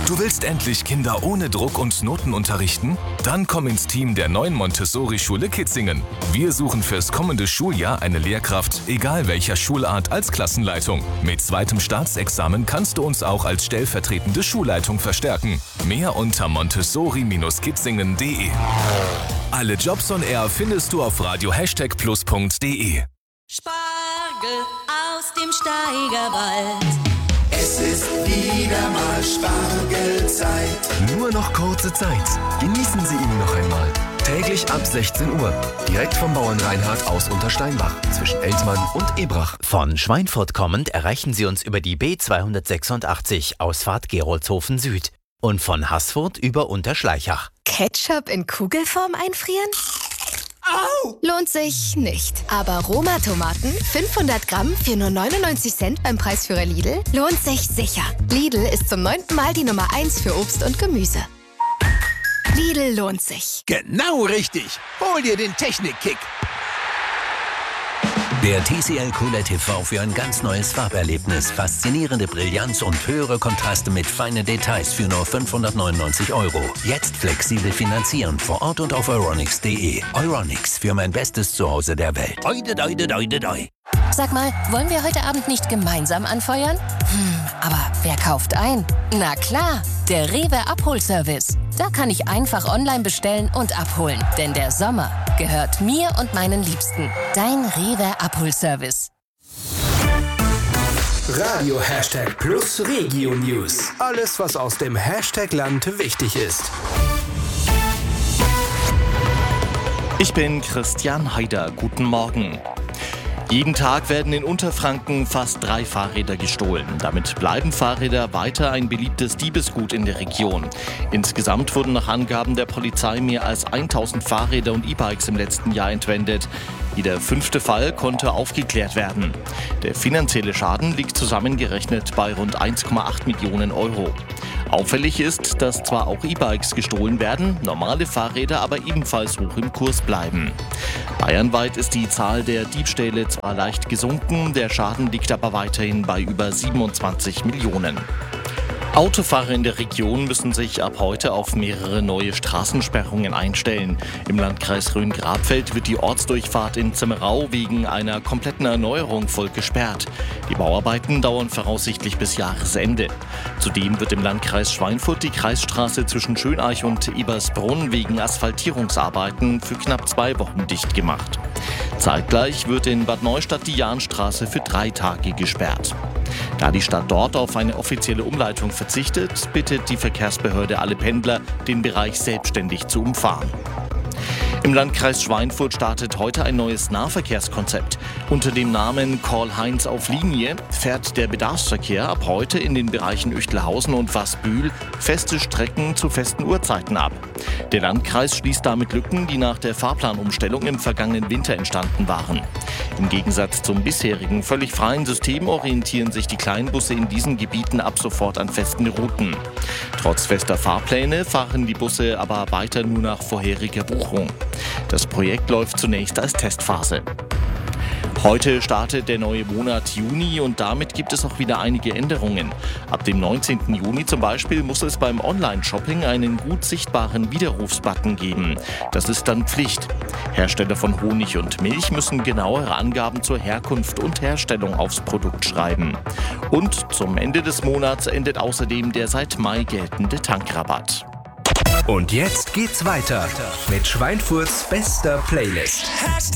Du willst endlich Kinder ohne Druck und Noten unterrichten? Dann komm ins Team der neuen Montessori-Schule Kitzingen. Wir suchen fürs kommende Schuljahr eine Lehrkraft, egal welcher Schulart, als Klassenleitung. Mit zweitem Staatsexamen kannst du uns auch als stellvertretende Schulleitung verstärken. Mehr unter montessori-kitzingen.de. Alle Jobs on Air findest du auf radio++.de. Spargel aus dem Steigerwald. Es ist wieder mal Spargelzeit. Nur noch kurze Zeit. Genießen Sie ihn noch einmal. Täglich ab 16 Uhr. Direkt vom Bauern Reinhard aus Untersteinbach zwischen Eltmann und Ebrach. Von Schweinfurt kommend erreichen Sie uns über die B286 Ausfahrt Geroldshofen Süd. Und von Haßfurt über Unterschleichach. Ketchup in Kugelform einfrieren? Au! Lohnt sich nicht. Aber Roma-Tomaten, 500 Gramm für nur 99 Cent beim Preisführer Lidl, lohnt sich sicher. Lidl ist zum 9. Mal die Nummer 1 für Obst und Gemüse. Lidl lohnt sich. Genau richtig. Hol dir den Technikkick. Der TCL QLED TV für ein ganz neues Farberlebnis. Faszinierende Brillanz und höhere Kontraste mit feinen Details für nur 599 €. Jetzt flexibel finanzieren vor Ort und auf euronics.de. Euronics, für mein bestes Zuhause der Welt. Doi. Sag mal, wollen wir heute Abend nicht gemeinsam anfeuern? Aber wer kauft ein? Na klar, der Rewe Abholservice. Da kann ich einfach online bestellen und abholen. Denn der Sommer gehört mir und meinen Liebsten. Dein Rewe Abholservice. Radio #+ Regio News. Alles, was aus dem Hashtag-Land wichtig ist. Ich bin Christian Haider. Guten Morgen. Jeden Tag werden in Unterfranken fast 3 Fahrräder gestohlen. Damit bleiben Fahrräder weiter ein beliebtes Diebesgut in der Region. Insgesamt wurden nach Angaben der Polizei mehr als 1000 Fahrräder und E-Bikes im letzten Jahr entwendet. Jeder 5. Fall konnte aufgeklärt werden. Der finanzielle Schaden liegt zusammengerechnet bei rund 1,8 Millionen €. Auffällig ist, dass zwar auch E-Bikes gestohlen werden, normale Fahrräder aber ebenfalls hoch im Kurs bleiben. Bayernweit ist die Zahl der Diebstähle zwar leicht gesunken, der Schaden liegt aber weiterhin bei über 27 Millionen. Autofahrer in der Region müssen sich ab heute auf mehrere neue Straßensperrungen einstellen. Im Landkreis Rhön-Grabfeld wird die Ortsdurchfahrt in Zimmerau wegen einer kompletten Erneuerung voll gesperrt. Die Bauarbeiten dauern voraussichtlich bis Jahresende. Zudem wird im Landkreis Schweinfurt die Kreisstraße zwischen Schöneich und Ebersbrunn wegen Asphaltierungsarbeiten für knapp 2 Wochen dicht gemacht. Zeitgleich wird in Bad Neustadt die Jahnstraße für 3 Tage gesperrt. Da die Stadt dort auf eine offizielle Umleitung verzichtet, bittet die Verkehrsbehörde alle Pendler, den Bereich selbstständig zu umfahren. Im Landkreis Schweinfurt startet heute ein neues Nahverkehrskonzept. Unter dem Namen Karl-Heinz auf Linie fährt der Bedarfsverkehr ab heute in den Bereichen Üchtelhausen und Wasbühl feste Strecken zu festen Uhrzeiten ab. Der Landkreis schließt damit Lücken, die nach der Fahrplanumstellung im vergangenen Winter entstanden waren. Im Gegensatz zum bisherigen völlig freien System orientieren sich die Kleinbusse in diesen Gebieten ab sofort an festen Routen. Trotz fester Fahrpläne fahren die Busse aber weiter nur nach vorheriger Buchung. Das Projekt läuft zunächst als Testphase. Heute startet der neue Monat Juni und damit gibt es auch wieder einige Änderungen. Ab dem 19. Juni zum Beispiel muss es beim Online-Shopping einen gut sichtbaren Widerrufsbutton geben. Das ist dann Pflicht. Hersteller von Honig und Milch müssen genauere Angaben zur Herkunft und Herstellung aufs Produkt schreiben. Und zum Ende des Monats endet außerdem der seit Mai geltende Tankrabatt. Und jetzt geht's weiter mit Schweinfurts bester Playlist.